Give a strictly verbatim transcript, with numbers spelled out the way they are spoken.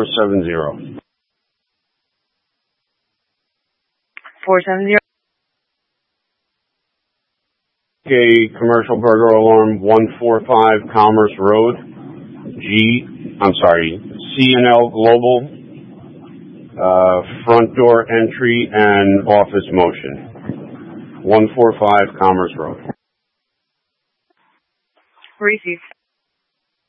seven zero. four seven zero. Okay, commercial burglar alarm one four five Commerce Road. G, I'm sorry, C and L Global, uh, front door entry and office motion. one four five Commerce Road. Received.